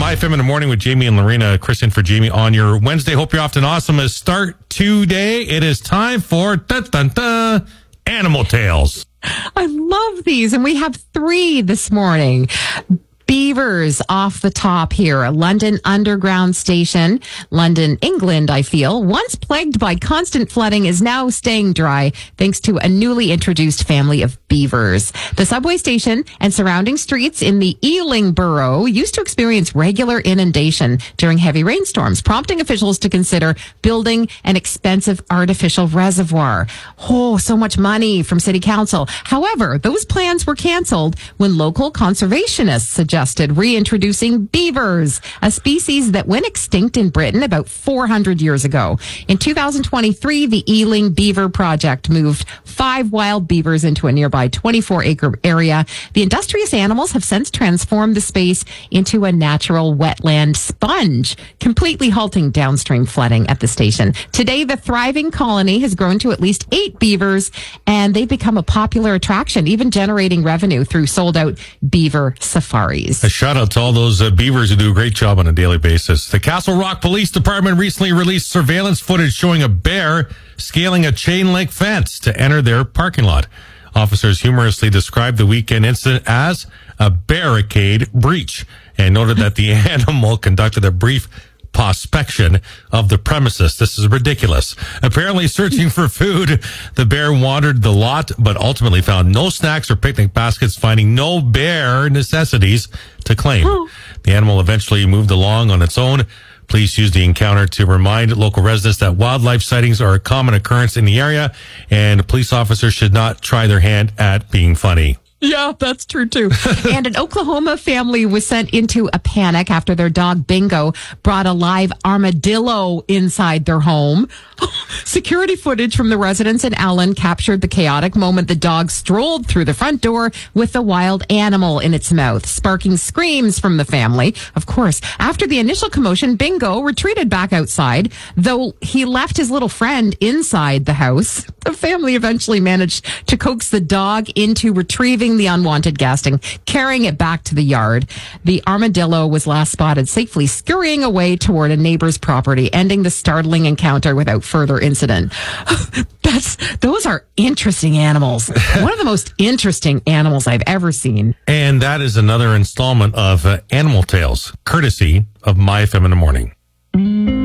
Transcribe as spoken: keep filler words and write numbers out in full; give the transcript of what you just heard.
My F M in the morning with Jamie and Lorena. Chris in for Jamie on your Wednesday. Hope you're off to an awesome start today. It is time for dun, dun, dun, Animal Tales. I love these, and we have three this morning. Beavers off the top here. A London Underground station, London, England, I feel, once plagued by constant flooding, is now staying dry thanks to a newly introduced family of beavers. The subway station and surrounding streets in the Ealing borough used to experience regular inundation during heavy rainstorms, prompting officials to consider building an expensive artificial reservoir. Oh, so much money from City Council. However, those plans were canceled when local conservationists suggested reintroducing beavers, a species that went extinct in Britain about four hundred years ago. In two thousand twenty-three, the Ealing Beaver Project moved five wild beavers into a nearby twenty-four acre area. The industrious animals have since transformed the space into a natural wetland sponge, completely halting downstream flooding at the station. Today, the thriving colony has grown to at least eight beavers, and they've become a popular attraction, even generating revenue through sold-out beaver safaris. A shout out to all those uh, beavers who do a great job on a daily basis. The Castle Rock Police Department recently released surveillance footage showing a bear scaling a chain link fence to enter their parking lot. Officers humorously described the weekend incident as a barricade breach and noted that the animal conducted a brief prospection of the premises. This is ridiculous. Apparently searching for food, the bear wandered the lot, but ultimately found no snacks or picnic baskets, finding no bear necessities to claim. Oh. The animal eventually moved along on its own. Police used the encounter to remind local residents that wildlife sightings are a common occurrence in the area, and police officers should not try their hand at being funny. Yeah, that's true too. And an Oklahoma family was sent into a panic after their dog Bingo brought a live armadillo inside their home. Security footage from the residence in Allen captured the chaotic moment the dog strolled through the front door with the wild animal in its mouth, sparking screams from the family. Of course, after the initial commotion, Bingo retreated back outside, though he left his little friend inside the house. The family eventually managed to coax the dog into retrieving the unwanted guest and carrying it back to the yard. The armadillo was last spotted safely scurrying away toward a neighbor's property, ending the startling encounter without further incident. That's those are interesting animals. One of the most interesting animals I've ever seen. And that is another installment of uh, Animal Tales, courtesy of My F M in the Morning.